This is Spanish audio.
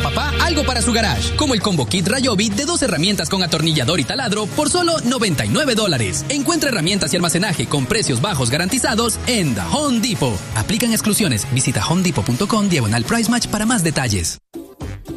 papá algo para su garage, como el Combo Kit Ryobi de 2 herramientas con atornillador y taladro por solo $99. Encuentra herramientas y almacenaje con precios bajos garantizados en The Home Depot. Aplican exclusiones. Visita homedepot.com/Price Match para más detalles.